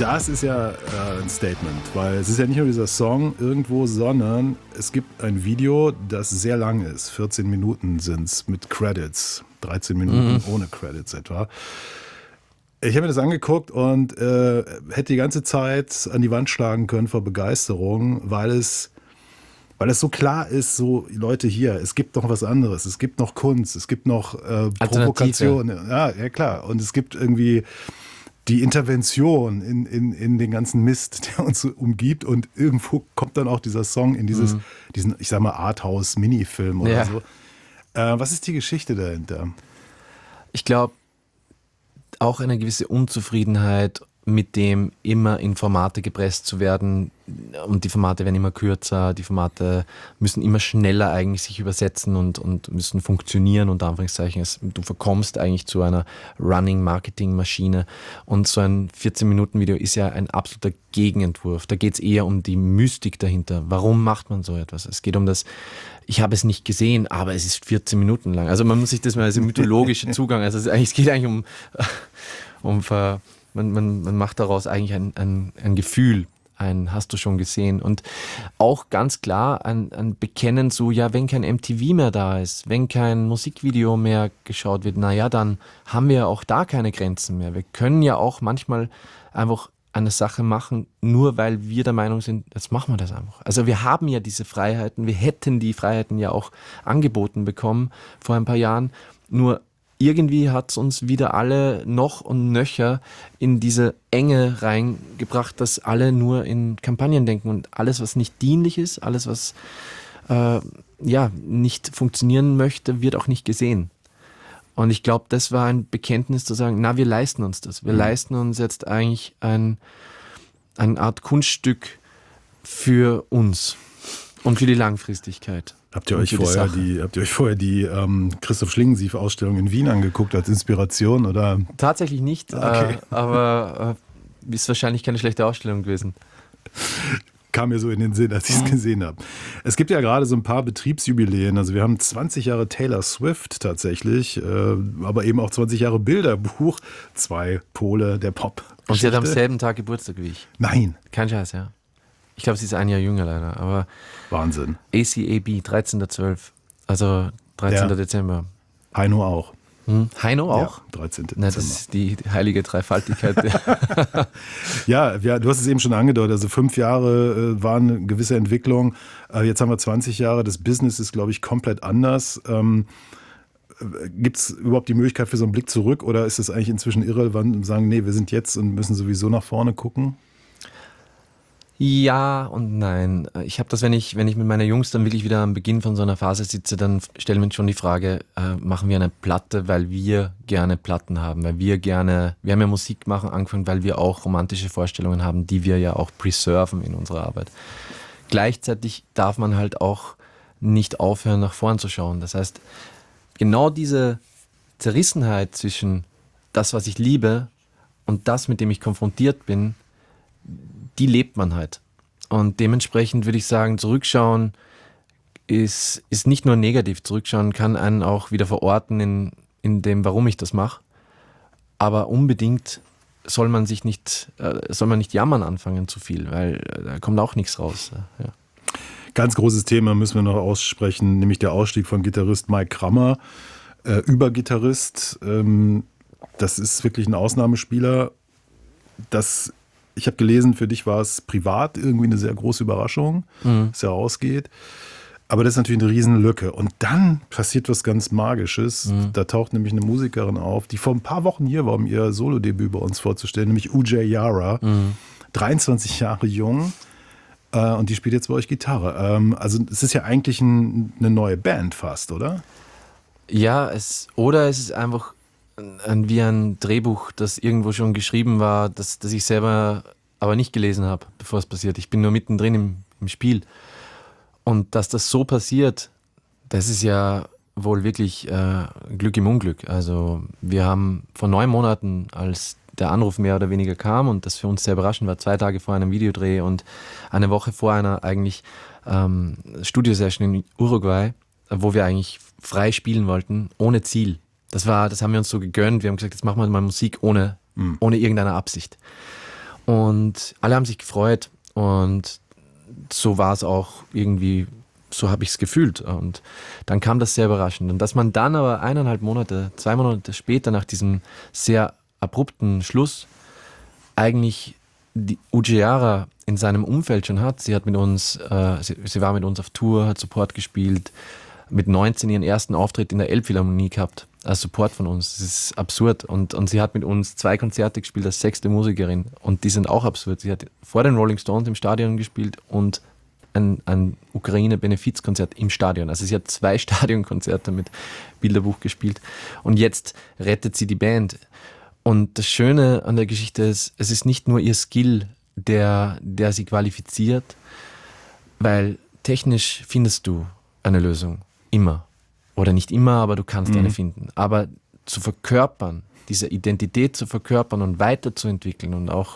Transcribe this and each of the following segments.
Das ist ja ein Statement, weil es ist ja nicht nur dieser Song irgendwo, sondern es gibt ein Video, das sehr lang ist. 14 Minuten sind es mit Credits, 13 Minuten ohne Credits etwa. Ich habe mir das angeguckt und hätte die ganze Zeit an die Wand schlagen können vor Begeisterung, weil es so klar ist, so Leute hier, es gibt noch was anderes, es gibt noch Kunst, es gibt noch Provokation. Ja, klar. Und es gibt irgendwie die Intervention in den ganzen Mist, der uns so umgibt, und irgendwo kommt dann auch dieser Song in diesen, ich sag mal, Arthouse-Minifilm oder so. Was ist die Geschichte dahinter? Ich glaube, auch eine gewisse Unzufriedenheit mit dem, immer in Formate gepresst zu werden, und die Formate werden immer kürzer, die Formate müssen immer schneller eigentlich sich übersetzen und müssen funktionieren, unter Anführungszeichen. Du verkommst eigentlich zu einer Running-Marketing-Maschine, und so ein 14-Minuten-Video ist ja ein absoluter Gegenentwurf. Da geht es eher um die Mystik dahinter. Warum macht man so etwas? Es geht um das, ich habe es nicht gesehen, aber es ist 14 Minuten lang. Also man muss sich das mal als mythologischer Zugang, also es geht eigentlich man macht daraus eigentlich ein Gefühl, hast du schon gesehen. Und auch ganz klar ein Bekennen zu, ja, wenn kein MTV mehr da ist, wenn kein Musikvideo mehr geschaut wird, naja, dann haben wir auch da keine Grenzen mehr. Wir können ja auch manchmal einfach eine Sache machen, nur weil wir der Meinung sind, jetzt machen wir das einfach. Also wir haben ja diese Freiheiten, wir hätten die Freiheiten ja auch angeboten bekommen vor ein paar Jahren, nur irgendwie hat es uns wieder alle noch und nöcher in diese Enge reingebracht, dass alle nur in Kampagnen denken, und alles, was nicht dienlich ist, alles, was nicht funktionieren möchte, wird auch nicht gesehen. Und ich glaube, das war ein Bekenntnis zu sagen, wir leisten uns das. Wir leisten uns jetzt eigentlich eine Art Kunststück für uns und für die Langfristigkeit. Habt ihr euch vorher die Christoph Schlingensief-Ausstellung in Wien angeguckt als Inspiration, oder? Tatsächlich nicht, okay. Aber ist wahrscheinlich keine schlechte Ausstellung gewesen. Kam mir so in den Sinn, als ich es gesehen habe. Es gibt ja gerade so ein paar Betriebsjubiläen. Also wir haben 20 Jahre Taylor Swift tatsächlich, aber eben auch 20 Jahre Bilderbuch. 2 Pole der Pop. Und sie hat am selben Tag Geburtstag wie ich. Nein. Kein Scheiß, ja. Ich glaube, sie ist ein Jahr jünger leider, aber Wahnsinn. ACAB, 13.12., also 13. Dezember. Heino auch. Heino auch? Ja, 13. Dezember. Das ist die heilige Dreifaltigkeit. Ja, du hast es eben schon angedeutet, also 5 Jahre war eine gewisse Entwicklung, jetzt haben wir 20 Jahre, das Business ist, glaube ich, komplett anders. Gibt es überhaupt die Möglichkeit für so einen Blick zurück, oder ist es eigentlich inzwischen irrelevant und sagen, nee, wir sind jetzt und müssen sowieso nach vorne gucken? Ja und nein. Ich habe das, wenn ich mit meiner Jungs dann wirklich wieder am Beginn von so einer Phase sitze, dann stellen wir uns schon die Frage, machen wir eine Platte, weil wir gerne Platten haben, weil wir haben ja Musik machen angefangen, weil wir auch romantische Vorstellungen haben, die wir ja auch preserven in unserer Arbeit. Gleichzeitig darf man halt auch nicht aufhören, nach vorn zu schauen. Das heißt, genau diese Zerrissenheit zwischen das, was ich liebe, und das, mit dem ich konfrontiert bin, die lebt man halt. Und dementsprechend würde ich sagen, zurückschauen ist nicht nur negativ. Zurückschauen kann einen auch wieder verorten in dem, warum ich das mache. Aber unbedingt soll man nicht jammern anfangen zu viel, weil da kommt auch nichts raus. Ja. Ganz großes Thema müssen wir noch aussprechen, nämlich der Ausstieg von Gitarrist Mike Krammer, Übergitarrist. Das ist wirklich ein Ausnahmespieler. Ich habe gelesen, für dich war es privat irgendwie eine sehr große Überraschung, dass er rausgeht. Aber das ist natürlich eine Riesenlücke. Und dann passiert was ganz Magisches. Da taucht nämlich eine Musikerin auf, die vor ein paar Wochen hier war, um ihr Solodebüt bei uns vorzustellen, nämlich Ujay Yara, 23 Jahre jung. Und die spielt jetzt bei euch Gitarre. Also es ist ja eigentlich eine neue Band fast, oder? Ja, es ist einfach wie ein Drehbuch, das irgendwo schon geschrieben war, das ich selber aber nicht gelesen habe, bevor es passiert. Ich bin nur mittendrin im Spiel. Und dass das so passiert, das ist ja wohl wirklich Glück im Unglück. Also wir haben vor 9 Monaten, als der Anruf mehr oder weniger kam und das für uns sehr überraschend war, 2 Tage vor einem Videodreh und eine Woche vor einer eigentlich Studio-Session in Uruguay, wo wir eigentlich frei spielen wollten, ohne Ziel. Das haben wir uns so gegönnt. Wir haben gesagt, jetzt machen wir mal Musik ohne irgendeine Absicht. Und alle haben sich gefreut und so war es auch irgendwie, so habe ich es gefühlt. Und dann kam das sehr überraschend. Und dass man dann aber 2 Monate später nach diesem sehr abrupten Schluss eigentlich die Ujiara in seinem Umfeld schon hat. Sie hat mit uns, sie war mit uns auf Tour, hat Support gespielt, mit 19 ihren ersten Auftritt in der Elbphilharmonie gehabt, als Support von uns. Das ist absurd. Und sie hat mit uns 2 Konzerte gespielt als 6. Musikerin. Und die sind auch absurd. Sie hat vor den Rolling Stones im Stadion gespielt und ein Ukraine-Benefizkonzert im Stadion. Also sie hat 2 Stadionkonzerte mit Bilderbuch gespielt. Und jetzt rettet sie die Band. Und das Schöne an der Geschichte ist, es ist nicht nur ihr Skill, der sie qualifiziert, weil technisch findest du eine Lösung. Immer. Oder nicht immer, aber du kannst eine finden. Aber zu verkörpern, diese Identität zu verkörpern und weiterzuentwickeln und auch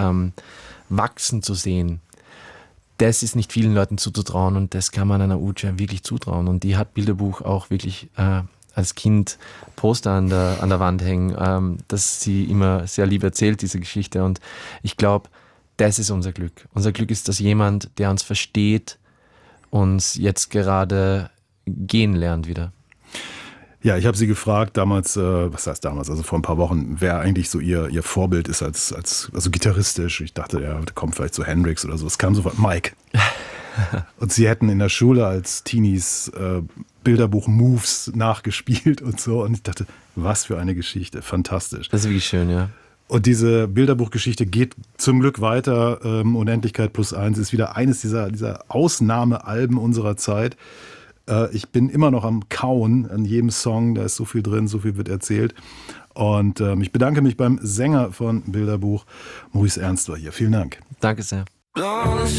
wachsen zu sehen, das ist nicht vielen Leuten zuzutrauen und das kann man einer Uja wirklich zutrauen. Und die hat Bilderbuch auch wirklich als Kind Poster an der Wand hängen, das sie immer sehr lieb erzählt, diese Geschichte. Und ich glaube, das ist unser Glück. Unser Glück ist, dass jemand, der uns versteht, uns jetzt gerade gehen lernt wieder. Ja, ich habe sie gefragt damals, was heißt damals, also vor ein paar Wochen, wer eigentlich so ihr Vorbild ist also gitarristisch. Ich dachte, der kommt vielleicht zu Hendrix oder so. Es kam sofort Mike. Und sie hätten in der Schule als Teenies Bilderbuch-Moves nachgespielt und so. Und ich dachte, was für eine Geschichte, fantastisch. Das ist wirklich schön, ja. Und diese Bilderbuchgeschichte geht zum Glück weiter. Unendlichkeit +1 ist wieder eines dieser Ausnahmealben unserer Zeit. Ich bin immer noch am Kauen an jedem Song. Da ist so viel drin, so viel wird erzählt. Und ich bedanke mich beim Sänger von Bilderbuch, Maurice Ernst war hier. Vielen Dank. Danke sehr.